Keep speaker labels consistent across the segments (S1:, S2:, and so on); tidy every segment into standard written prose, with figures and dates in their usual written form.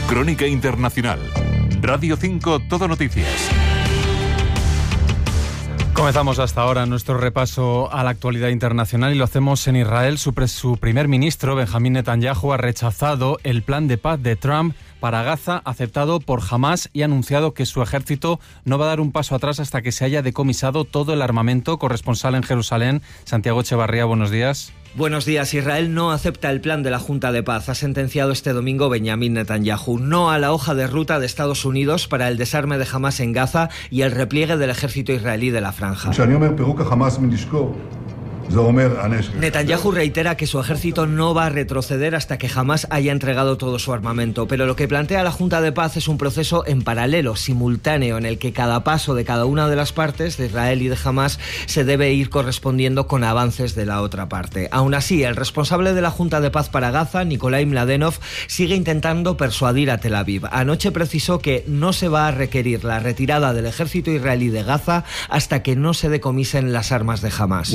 S1: Crónica Internacional. Radio 5 Todo Noticias.
S2: Comenzamos hasta ahora nuestro repaso a la actualidad internacional y lo hacemos en Israel. Su primer ministro, Benjamín Netanyahu, ha rechazado el plan de paz de Trump para Gaza, aceptado por Hamás, y ha anunciado que su ejército no va a dar un paso atrás hasta que se haya decomisado todo el armamento. Corresponsal en Jerusalén, Santiago Echevarría, buenos días.
S3: Buenos días. Israel no acepta el plan de la Junta de Paz. Ha sentenciado este domingo Benjamín Netanyahu. No a la hoja de ruta de Estados Unidos para el desarme de Hamás en Gaza y el repliegue del ejército israelí de la franja. Netanyahu reitera que su ejército no va a retroceder hasta que Hamás haya entregado todo su armamento, pero lo que plantea la Junta de Paz es un proceso en paralelo, simultáneo, en el que cada paso de cada una de las partes, de Israel y de Hamás, se debe ir correspondiendo con avances de la otra parte. Aún así, el responsable de la Junta de Paz para Gaza, Nikolai Mladenov, sigue intentando persuadir a Tel Aviv. Anoche precisó que no se va a requerir la retirada del ejército israelí de Gaza hasta que no se decomisen las armas de Hamás.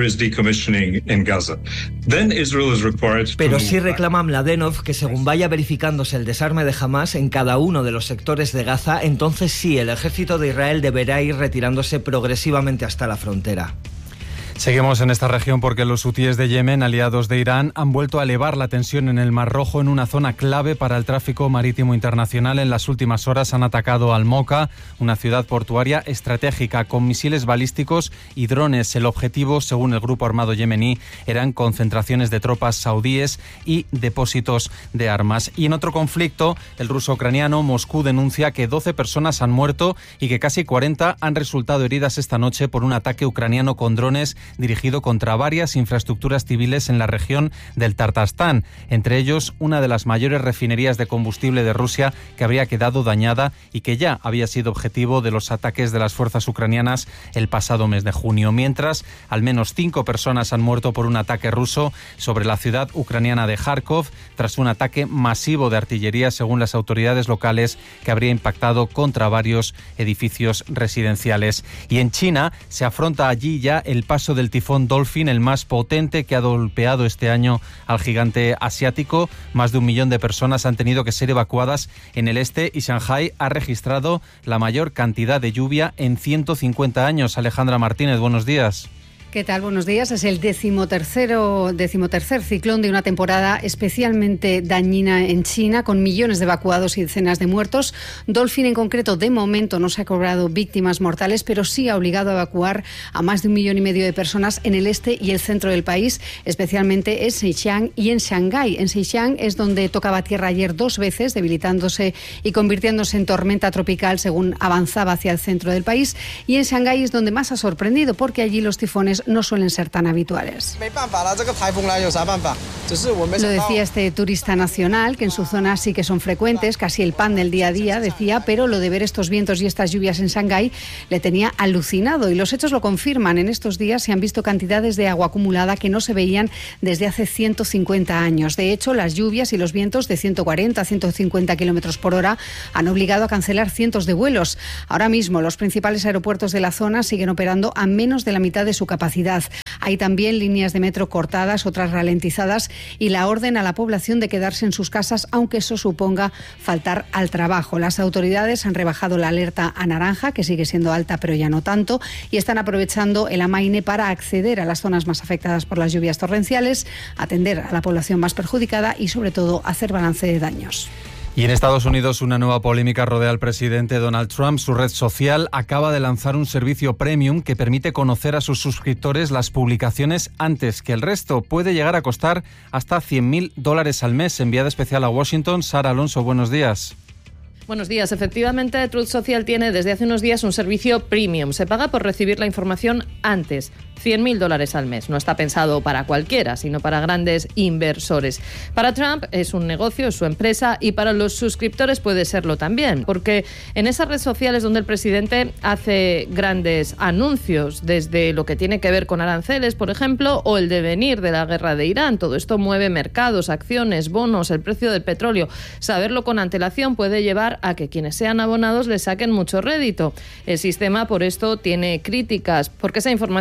S3: Pero sí reclama Mladenov que según vaya verificándose el desarme de Hamás en cada uno de los sectores de Gaza, entonces sí, el ejército de Israel deberá ir retirándose progresivamente hasta la frontera.
S2: Seguimos en esta región porque los hutíes de Yemen, aliados de Irán, han vuelto a elevar la tensión en el Mar Rojo, en una zona clave para el tráfico marítimo internacional. En las últimas horas han atacado Al-Moka, una ciudad portuaria estratégica, con misiles balísticos y drones. El objetivo, según el grupo armado yemení, eran concentraciones de tropas saudíes y depósitos de armas. Y en otro conflicto, el ruso-ucraniano, Moscú denuncia que 12 personas han muerto y que casi 40 han resultado heridas esta noche por un ataque ucraniano con drones dirigido contra varias infraestructuras civiles en la región del Tartarstán, entre ellos una de las mayores refinerías de combustible de Rusia, que habría quedado dañada y que ya había sido objetivo de los ataques de las fuerzas ucranianas el pasado mes de junio. Mientras, al menos 5 personas han muerto por un ataque ruso sobre la ciudad ucraniana de Kharkov, tras un ataque masivo de artillería, según las autoridades locales, que habría impactado contra varios edificios residenciales. Y en China se afronta allí ya el paso del tifón Dolphin, el más potente que ha golpeado este año al gigante asiático. Más de 1 millón de personas han tenido que ser evacuadas en el este y Shanghái ha registrado la mayor cantidad de lluvia en 150 años. Alejandra Martínez, buenos días.
S4: ¿Qué tal? Buenos días. Es el decimotercer ciclón de una temporada especialmente dañina en China, con millones de evacuados y decenas de muertos. Dolphin, en concreto, de momento no se ha cobrado víctimas mortales, pero sí ha obligado a evacuar a más de 1,5 millones de personas en el este y el centro del país, especialmente en Zhejiang y en Shanghái. En Zhejiang es donde tocaba tierra ayer 2 veces, debilitándose y convirtiéndose en tormenta tropical según avanzaba hacia el centro del país. Y en Shanghái es donde más ha sorprendido, porque allí los tifones no suelen ser tan habituales. Lo decía este turista nacional, que en su zona sí que son frecuentes, casi el pan del día a día, decía, pero lo de ver estos vientos y estas lluvias en Shanghái le tenía alucinado, y los hechos lo confirman. En estos días se han visto cantidades de agua acumulada que no se veían desde hace 150 años. De hecho, las lluvias y los vientos de 140 a 150 kilómetros por hora han obligado a cancelar cientos de vuelos. Ahora mismo los principales aeropuertos de la zona siguen operando a menos de la mitad de su capacidad. Hay también líneas de metro cortadas, otras ralentizadas, y la orden a la población de quedarse en sus casas, aunque eso suponga faltar al trabajo. Las autoridades han rebajado la alerta a naranja, que sigue siendo alta pero ya no tanto, y están aprovechando el amaine para acceder a las zonas más afectadas por las lluvias torrenciales, atender a la población más perjudicada y, sobre todo, hacer balance de daños.
S2: Y en Estados Unidos una nueva polémica rodea al presidente Donald Trump. Su red social acaba de lanzar un servicio premium que permite conocer a sus suscriptores las publicaciones antes que el resto. Puede llegar a costar hasta $100,000 al mes. Enviada especial a Washington, Sara Alonso, buenos días.
S5: Buenos días. Efectivamente, Truth Social tiene desde hace unos días un servicio premium. Se paga por recibir la información antes. $100,000 al mes. No está pensado para cualquiera, sino para grandes inversores. Para Trump es un negocio, es su empresa, y para los suscriptores puede serlo también, porque en esas redes sociales donde el presidente hace grandes anuncios, desde lo que tiene que ver con aranceles, por ejemplo, o el devenir de la guerra de Irán. Todo esto mueve mercados, acciones, bonos, el precio del petróleo. Saberlo con antelación puede llevar a que quienes sean abonados le saquen mucho rédito. El sistema, por esto, tiene críticas, porque esa información es privada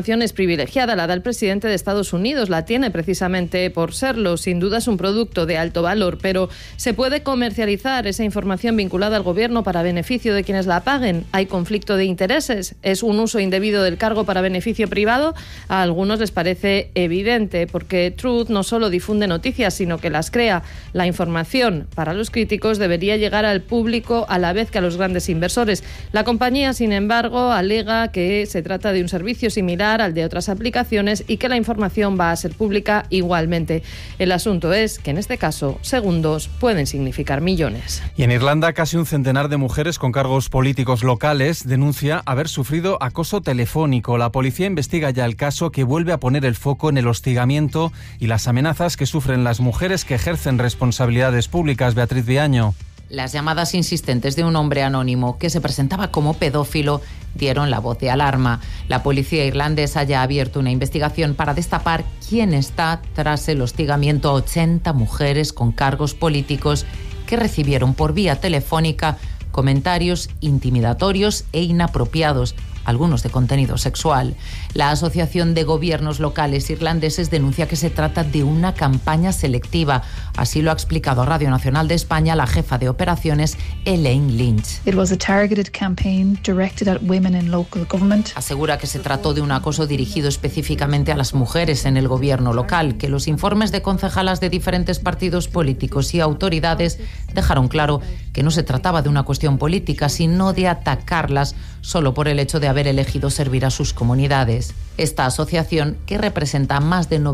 S5: privilegiada la da el presidente de Estados Unidos, la tiene precisamente por serlo. Sin duda es un producto de alto valor, pero ¿se puede comercializar esa información vinculada al gobierno para beneficio de quienes la paguen? ¿Hay conflicto de intereses? ¿Es un uso indebido del cargo para beneficio privado? A algunos les parece evidente, porque Truth no solo difunde noticias, sino que las crea. La información, para los críticos, debería llegar al público a la vez que a los grandes inversores. La compañía, sin embargo, alega que se trata de un servicio similar al de otras aplicaciones y que la información va a ser pública igualmente. El asunto es que en este caso segundos pueden significar millones.
S2: Y en Irlanda casi un centenar de mujeres con cargos políticos locales denuncia haber sufrido acoso telefónico. La policía investiga ya el caso, que vuelve a poner el foco en el hostigamiento y las amenazas que sufren las mujeres que ejercen responsabilidades públicas. Beatriz Viaño.
S6: Las llamadas insistentes de un hombre anónimo que se presentaba como pedófilo dieron la voz de alarma. La policía irlandesa ya ha abierto una investigación para destapar quién está tras el hostigamiento a 80 mujeres con cargos políticos que recibieron por vía telefónica comentarios intimidatorios e inapropiados, algunos de contenido sexual. La Asociación de Gobiernos Locales Irlandeses denuncia que se trata de una campaña selectiva. Así lo ha explicado a Radio Nacional de España la jefa de operaciones, Elaine Lynch.
S7: It was a targeted campaign directed at women in local government.
S6: Asegura que se trató de un acoso dirigido específicamente a las mujeres en el gobierno local, que los informes de concejalas de diferentes partidos políticos y autoridades dejaron claro que no se trataba de una cuestión política, sino de atacarlas solo por el hecho de haber elegido servir a sus comunidades. Esta asociación, que representa a más de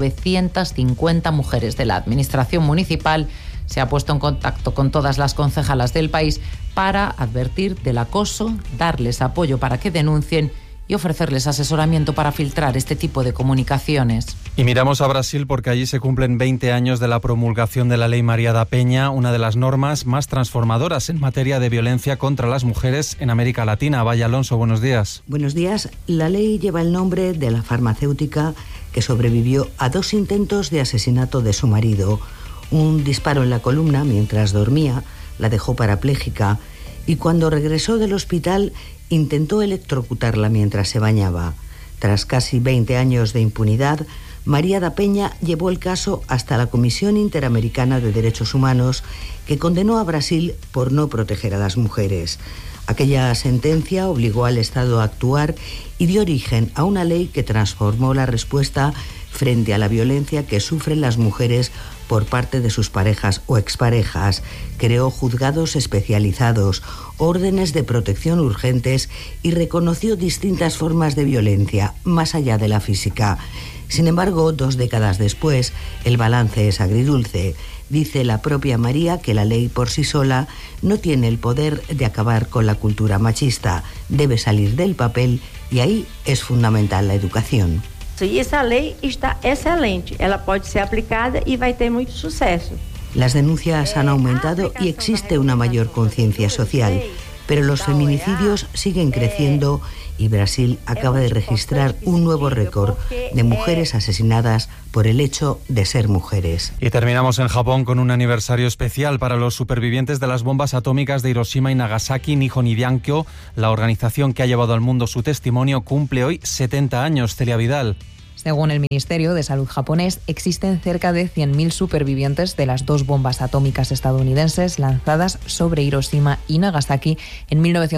S6: 950 mujeres de la administración municipal, se ha puesto en contacto con todas las concejalas del país para advertir del acoso, darles apoyo para que denuncien y ofrecerles asesoramiento para filtrar este tipo de comunicaciones.
S2: Y miramos a Brasil porque allí se cumplen 20 años de la promulgación de la Ley María da Penha, una de las normas más transformadoras en materia de violencia contra las mujeres en América Latina. Vaya Alonso, buenos días.
S8: Buenos días. La ley lleva el nombre de la farmacéutica que sobrevivió a 2 intentos de asesinato de su marido. Un disparo en la columna mientras dormía la dejó parapléjica y cuando regresó del hospital intentó electrocutarla mientras se bañaba. Tras casi 20 años de impunidad, María da Penha llevó el caso hasta la Comisión Interamericana de Derechos Humanos, que condenó a Brasil por no proteger a las mujeres. Aquella sentencia obligó al Estado a actuar y dio origen a una ley que transformó la respuesta frente a la violencia que sufren las mujeres por parte de sus parejas o exparejas. Creó juzgados especializados, órdenes de protección urgentes y reconoció distintas formas de violencia, más allá de la física. Sin embargo, 2 décadas después, el balance es agridulce. Dice la propia María que la ley por sí sola no tiene el poder de acabar con la cultura machista. Debe salir del papel y ahí es fundamental la educación.
S9: E essa lei está excelente, ela pode ser aplicada e vai ter muito sucesso.
S8: Las denuncias han aumentado y existe una mayor conciencia social, pero los feminicidios siguen creciendo y Brasil acaba de registrar un nuevo récord de mujeres asesinadas por el hecho de ser mujeres.
S2: Y terminamos en Japón con un aniversario especial para los supervivientes de las bombas atómicas de Hiroshima y Nagasaki. Nihon Hidankyo, la organización que ha llevado al mundo su testimonio, cumple hoy 70 años. Celia Vidal.
S10: Según el Ministerio de Salud japonés, existen cerca de 100.000 supervivientes de las 2 bombas atómicas estadounidenses lanzadas sobre Hiroshima y Nagasaki en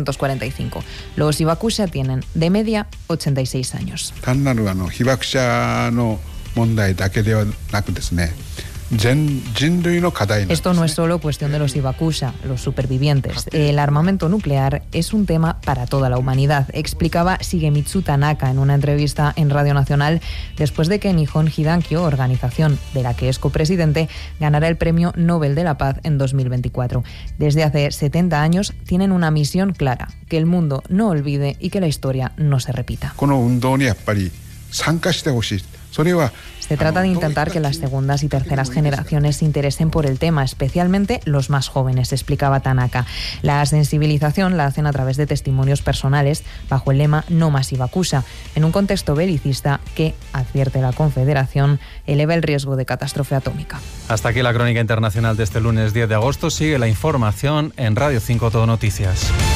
S10: 1945. Los hibakusha tienen, de media, 86 años. Esto no es solo cuestión de los hibakusha, los supervivientes. El armamento nuclear es un tema para toda la humanidad, explicaba Shigemitsu Tanaka en una entrevista en Radio Nacional después de que Nihon Hidankyo, organización de la que es copresidente, ganara el Premio Nobel de la Paz en 2024. Desde hace 70 años tienen una misión clara, que el mundo no olvide y que la historia no se repita. Se trata de intentar que las segundas y terceras generaciones se interesen por el tema, especialmente los más jóvenes, explicaba Tanaka. La sensibilización la hacen a través de testimonios personales bajo el lema No más hibakusha, en un contexto belicista que, advierte la Confederación, eleva el riesgo de catástrofe atómica.
S2: Hasta aquí la crónica internacional de este lunes 10 de agosto. Sigue la información en Radio 5 Todo Noticias.